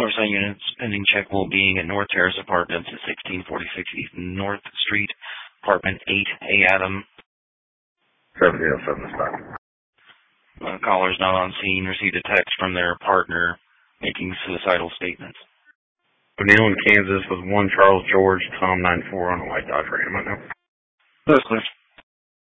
Motorcycle units pending check will be at North Terrace Apartments at 1646 East North Street, Apartment 8. Hey, Adam. 707 stock. Callers not on scene received a text from their partner making suicidal statements. O'Neill in Kansas was 1 Charles George, Tom 94 on a white Dodge Ram. That's clear.